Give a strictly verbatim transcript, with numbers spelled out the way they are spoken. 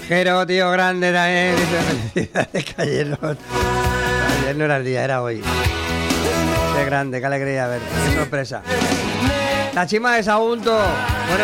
Jero, tío, grande también. Felicidades, que ayer no, ayer no era el día, era hoy. Qué grande, qué alegría, a ver, qué sorpresa. La chima de Sagunto. Bueno,